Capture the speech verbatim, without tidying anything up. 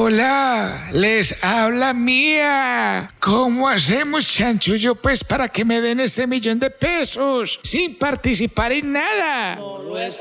Hola, les habla Mía. ¿Cómo hacemos, chanchullo, pues, para que me den ese millón de pesos sin participar en nada?